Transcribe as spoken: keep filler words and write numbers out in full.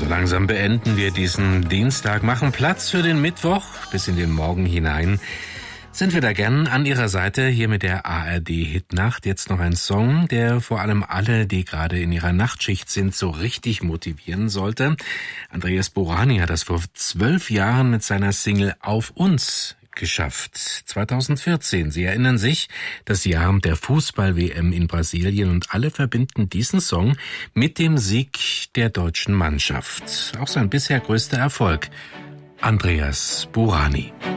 So langsam beenden wir diesen Dienstag, machen Platz für den Mittwoch bis in den Morgen hinein. Sind wir da gern an Ihrer Seite, hier mit der A R D-Hitnacht. Jetzt noch ein Song, der vor allem alle, die gerade in ihrer Nachtschicht sind, so richtig motivieren sollte. Andreas Borani hat das vor zwölf Jahren mit seiner Single Auf uns geschafft. zweitausendvierzehn. Sie erinnern sich, das Jahr der Fußball-W M in Brasilien, und alle verbinden diesen Song mit dem Sieg der deutschen Mannschaft. Auch sein bisher größter Erfolg. Andreas Borani.